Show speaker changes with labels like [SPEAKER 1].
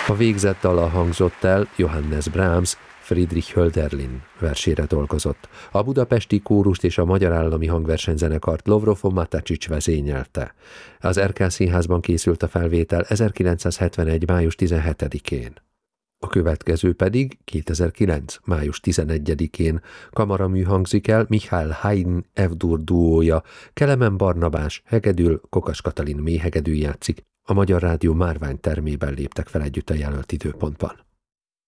[SPEAKER 1] A végzett dala hangzott el, Johannes Brahms Friedrich Hölderlin versére dolgozott. A budapesti kórust és a Magyar Állami Hangversenyzenekart Lovrof Matačić vezényelte. Az RK Színházban készült a felvétel 1971. május 17-én. A következő pedig 2009. május 11-én kamaramű hangzik el Michael Haydn F-dur duója, Kelemen Barnabás hegedül, Kokas Katalin méhegedül játszik. A Magyar Rádió Márvány termében léptek fel együtt a jelölt időpontban.